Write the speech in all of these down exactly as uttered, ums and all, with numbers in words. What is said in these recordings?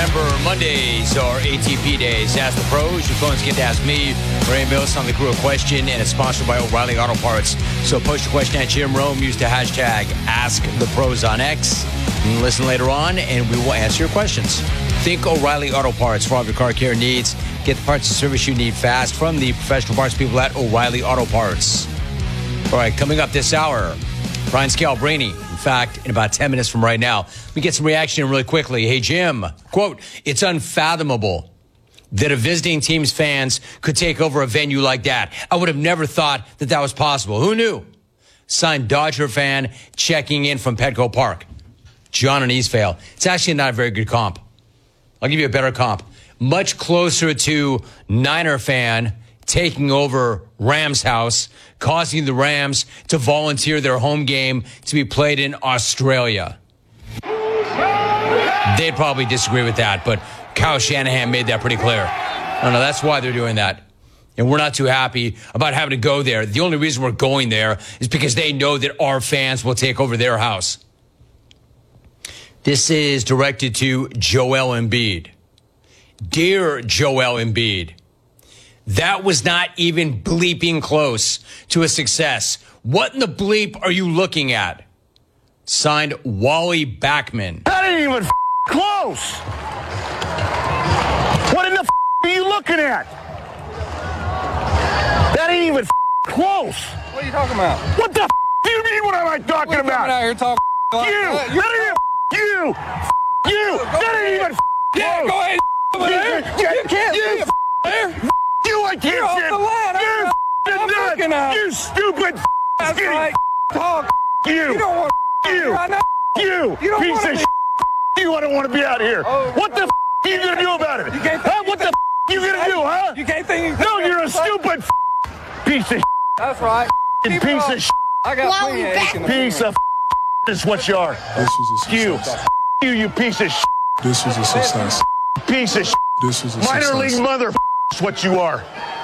Remember, Mondays are A T P days. Ask the pros. Your phones get to ask me, Ray Mills, on the Crew question, and it's sponsored by O'Reilly Auto Parts. So post your question at Jim Rome. Use the hashtag Ask the Pros on X. And listen later on, and we will answer your questions. Think O'Reilly Auto Parts for all of your car care needs. Get the parts and service you need fast from the professional parts people at O'Reilly Auto Parts. All right, coming up this hour, Brian Scalabrine. In fact, in about ten minutes from right now, we get some reaction really quickly. Hey, Jim, quote, it's unfathomable that a visiting team's fans could take over a venue like that. I would have never thought that that was possible. Who knew? Signed Dodger fan checking in from Petco Park. John in Eastvale. It's actually not a very good comp. I'll give you a better comp. Much closer to Niner fan taking over Rams house, causing the Rams to volunteer their home game to be played in Australia. They'd probably disagree with that, but Kyle Shanahan made that pretty clear. I don't know, that's why they're doing that. And we're not too happy about having to go there. The only reason we're going there is because they know that our fans will take over their house. This is directed to Joel Embiid. Dear Joel Embiid, that was not even bleeping close to a success. What in the bleep are you looking at? Signed, Wally Backman. That ain't even f- close. What in the f- are you looking at? That ain't even f- close. What are you talking about? What the f- do you mean? What am I talking What are you about? coming out here talking like You. that? That ain't even f- you. F- you. Go That ahead. ain't even f- Yeah, close. go ahead. Over there. Yeah, You can't you. see it there. You, I can't You're off see it. the line. You I'm f***ing looking nuts. at- You stupid f- That's skinny right. Talk. You. You don't want You. I know. You. You don't Piece wanna of be- shit. You I don't want to be out here. Oh, what the f- are you going to do about it? You can't Huh? What the f- you going to do, huh? You can't think you No, you're a stupid f- piece of shit. That's right. Keep it Piece on. of shit. I got Wally plenty of Back- ink in the Piece pen. of f- is what you are. This was a You. success. You, you piece of shit. This was a success. Piece of shit. This was a Minor success. league mother f- is what you are.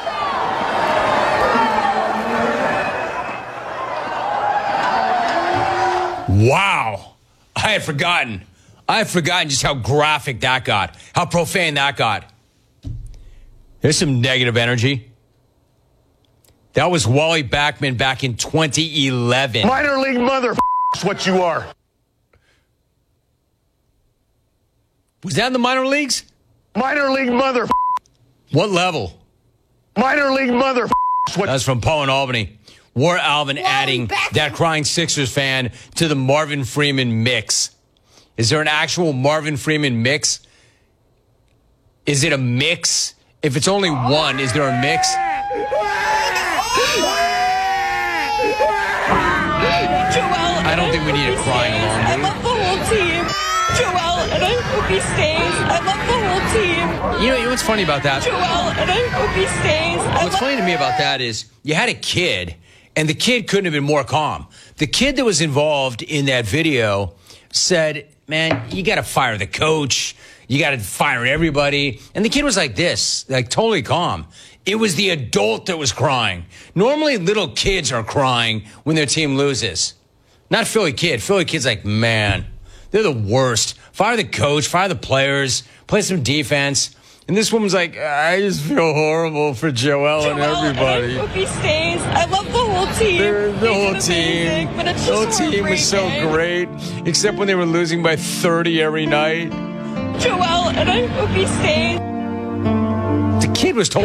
Wow. I had forgotten. I had forgotten just how graphic that got, how profane that got. There's some negative energy. That was Wally Backman back in twenty eleven. Minor league mother f- is what you are. Was that in the minor leagues? Minor league mother f- What level? Minor league mother f- is what That's from Poe in Albany. War Alvin adding Backman. that crying Sixers fan to the Marvin Freeman mix. Is there an actual Marvin Freeman mix? Is it a mix? If it's only one, is there a mix? Joel I don't think we need a crying along, I do we? love the whole team. Joel, and I hope he stays. I love the whole team. You know, you know what's funny about that? Joel, and I hope he stays. I What's love- funny to me about that is you had a kid, and the kid couldn't have been more calm. The kid that was involved in that video said, man, you got to fire the coach. You got to fire everybody. And the kid was like this, like totally calm. It was the adult that was crying. Normally, little kids are crying when their team loses. Not Philly kid. Philly kid's like, man, they're the worst. Fire the coach, fire the players, play some defense. And this woman's like, I just feel horrible for Joel and Joel, everybody. And I hope he stays. I love the whole team. The, the They whole did team, amazing, but it's the whole just team was so heartbreaking. great, except when they were losing by thirty every night. Joel, and I hope he stays. The kid was told